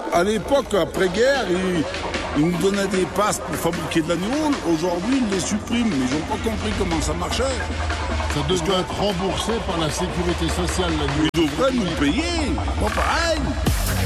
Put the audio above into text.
À l'époque, après-guerre, ils nous donnaient des passes pour fabriquer de l'agneau. Aujourd'hui, ils les suppriment, mais ils n'ont pas compris comment ça marchait. Ça devrait être remboursé par la sécurité sociale, l'agneau. Ils devraient nous payer. Pas pareil.